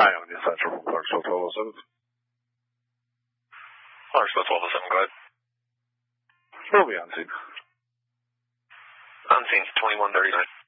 Hi, I'm the Central from Clarksville 1207. Clarksville 1207, go ahead. Where are we on scene? On scene 2139.